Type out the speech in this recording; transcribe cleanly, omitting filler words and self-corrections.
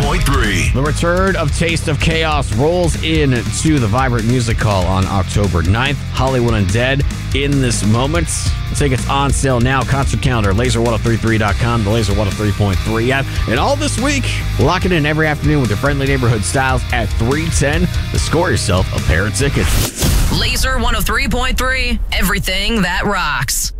103.3. The return of Taste of Chaos rolls in to the Vibrant Music Hall on October 9th. Hollywood Undead in this moment. Tickets on sale now. Concert calendar, laser1033.com, the Laser 103.3 app. And all this week, lock it in every afternoon with your friendly neighborhood styles at 310 to score yourself a pair of tickets. Laser 103.3, everything that rocks.